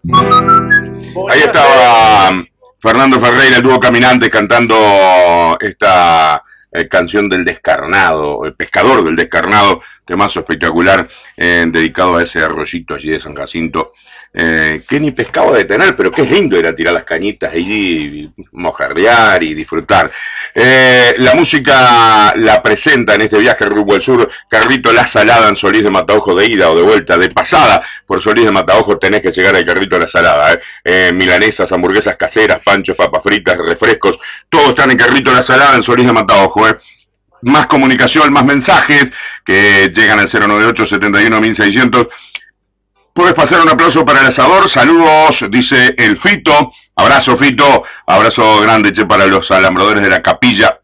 Ahí estaba Fernando Ferreira, el dúo Caminantes, cantando esta canción del descarnado, el pescador del descarnado, temazo espectacular, dedicado a ese arroyito allí de San Jacinto, que ni pescado de tener, pero qué lindo era tirar las cañitas allí, mojarrear y disfrutar. La música la presenta en este viaje rumbo al sur Carrito La Salada en Solís de Mataojo, de ida o de vuelta, de pasada por Solís de Mataojo tenés que llegar al Carrito La Salada. Milanesas, hamburguesas caseras, panchos, papas fritas, refrescos, todo está en el Carrito La Salada en Solís de Mataojo. Más comunicación, más mensajes que llegan al 098-71-1600. Puedes pasar un aplauso para el asador. Saludos, dice el Fito. Abrazo, Fito. Abrazo grande, che, para los alambradores de la capilla.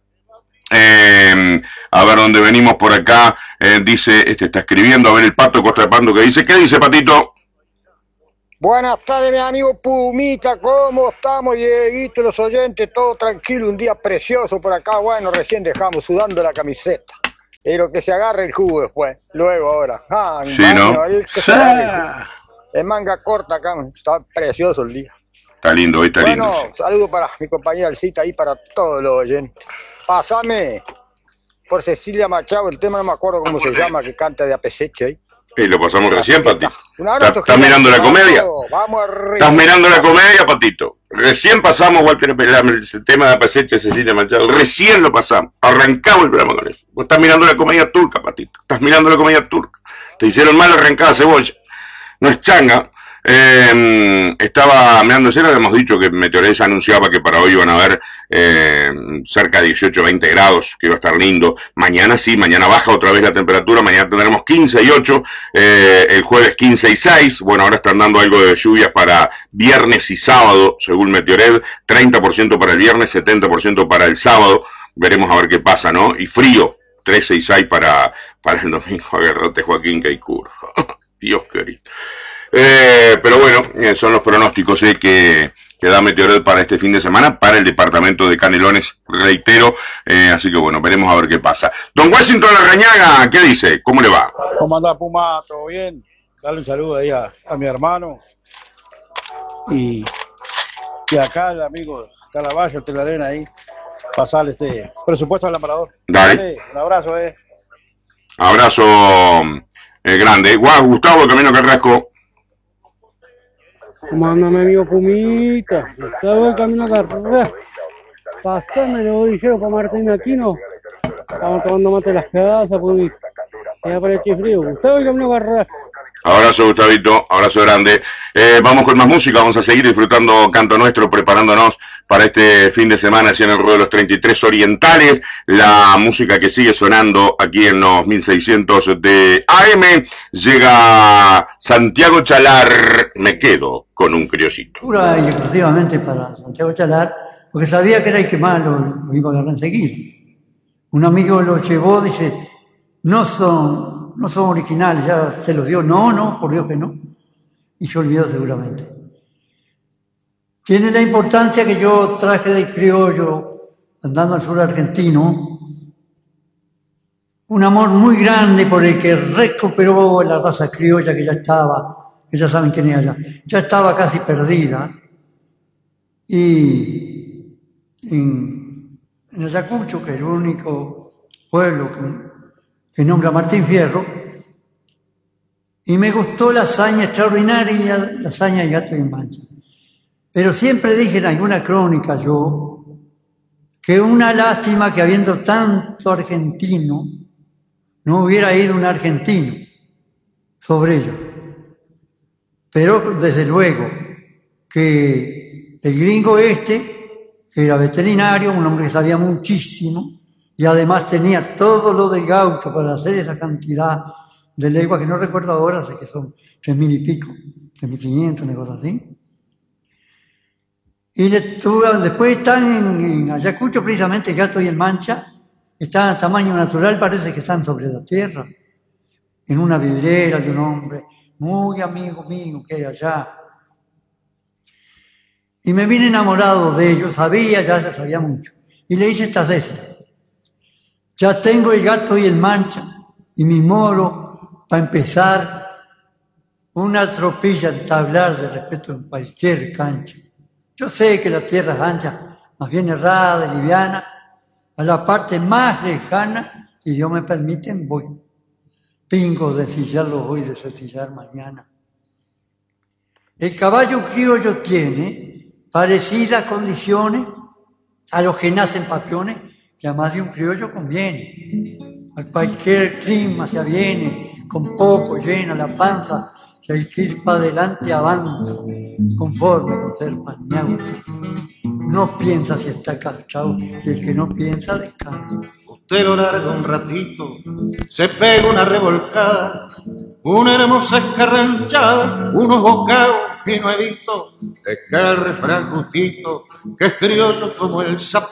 A ver dónde venimos por acá. Dice, está escribiendo, a ver el Pato Costa de Pando que dice. ¿Qué dice, Patito? Buenas tardes, mi amigo Pumita, ¿cómo estamos, Dieguito, los oyentes? Todo tranquilo, un día precioso por acá. Bueno, recién dejamos sudando la camiseta. Pero que se agarre el jugo después, luego ahora. Sí, ¿no? Es manga corta acá, está precioso el día. Está lindo, hoy está lindo. Bueno, saludo para mi compañera Alcita y para todos los oyentes. Pásame por Cecilia Machado, el tema no me acuerdo cómo se llama, que canta de Apeseche ahí. Y lo pasamos recién, Patito. ¿Estás mirando la comedia? Vamos arriba. ¿Estás mirando la comedia, Patito? Recién pasamos, Walter, el tema de Apeseche, Cecilia Machado. Recién lo pasamos. Arrancamos el programa con eso. Vos estás mirando la comedia turca, Patito. Estás mirando la comedia turca. Te hicieron mal arrancada cebolla. No es changa. Estaba mirando escena, hemos dicho que Meteorés anunciaba que para hoy iban a haber cerca de 18, 20 grados, que iba a estar lindo. Mañana sí, mañana baja otra vez la temperatura, mañana tendremos 15 y 8, el jueves 15 y 6, bueno, ahora están dando algo de lluvias para viernes y sábado, según Meteored, 30% para el viernes, 70% para el sábado, veremos a ver qué pasa, ¿no? Y frío, 13 y 6 para el domingo, agarrate Joaquín Caicur, Dios querido. Pero bueno, son los pronósticos que da Meteored para este fin de semana, para el departamento de Canelones, reitero, así que bueno, veremos a ver qué pasa. Don Washington Larrañaga, ¿qué dice? ¿Cómo le va? ¿Cómo anda, Puma? ¿Todo bien? Dale un saludo ahí a mi hermano y acá el amigo Calaballo, Telarena ahí, pasarle este presupuesto al amparador. Dale. Un abrazo, Abrazo grande. Gustavo Camino Carrasco. ¿Cómo anda mi amigo Pumita? Gustavo de Camino Carrasco. Pasame el bolillero para Martín Aquino. Estamos tomando mate en las casas, Pumita. Queda para el frío. Gustavo de Camino Carrasco. Abrazo, Gustavito, abrazo grande. Vamos con más música, vamos a seguir disfrutando Canto Nuestro, preparándonos para este fin de semana así en el ruedo de los 33 orientales. La música que sigue sonando aquí en los 1600 de AM. Llega Santiago Chalar, me quedo con un criollito. Pura y exclusivamente para Santiago Chalar, porque sabía que era el que más lo iba a agarrar enseguida. Un amigo lo llevó, dice, no son originales, ya se los dio. No, por Dios que no. Y se olvidó seguramente. Tiene la importancia que yo traje del criollo, andando al sur argentino, un amor muy grande por el que recuperó la raza criolla que ya saben quién es allá, ya estaba casi perdida. Y en Ayacucho, que es el único pueblo que nombra Martín Fierro, y me gustó la hazaña extraordinaria, la hazaña de Gato y Mancha. Pero siempre dije en alguna crónica yo, que una lástima que habiendo tanto argentino, no hubiera ido un argentino sobre ello. Pero desde luego que el gringo que era veterinario, un hombre que sabía muchísimo, y además tenía todo lo del gaucho para hacer esa cantidad de leguas que no recuerdo ahora, sé que son 3.000 y pico, 3.500, una cosa así. Y después están en Ayacucho, precisamente el Gato y el Mancha, están a tamaño natural, parece que están sobre la tierra, en una vidriera de un hombre muy amigo mío que hay allá. Y me vine enamorado de ellos, ya sabía mucho. Y le hice esta cesta. Ya tengo el Gato y el Mancha, y mi moro, para empezar, una tropilla entablar de respeto en cualquier cancha. Yo sé que la tierra es ancha, más bien errada y liviana, a la parte más lejana, si Dios me permiten, voy. Pingo de sillarlo hoy, de cestillar mañana. El caballo criollo tiene parecidas condiciones a los que nacen pasiones, que a más de un criollo conviene. A cualquier clima se aviene, con poco llena la panza, si hay que ir para adelante avanza, conforme con ser pañado. No piensa si está castrado, y el que no piensa descansa. Usted lo larga un ratito, se pega una revolcada, una hermosa escarranchada, unos bocados que no he visto, es que el refrán justito, que es criollo como el zapato.